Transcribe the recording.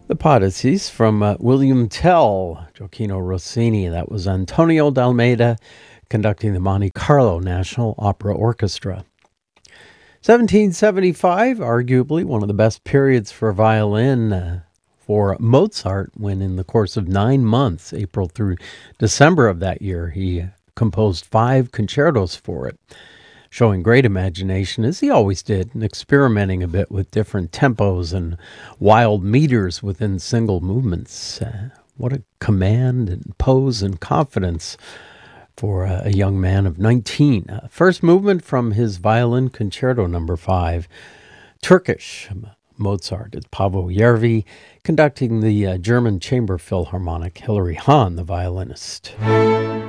The Odysseys from William Tell, Gioacchino Rossini. That was Antonio D'Almeida conducting the Monte Carlo National Opera Orchestra. 1775, arguably one of the best periods for violin for Mozart, when in the course of 9 months, April through December of that year, he composed 5 concertos for it, showing great imagination, as he always did, and experimenting a bit with different tempos and wild meters within single movements. What a command and pose and confidence for a young man of 19. First movement from his violin concerto number 5, Turkish. Mozart is Paavo Järvi, conducting the German Chamber Philharmonic, Hilary Hahn, the violinist.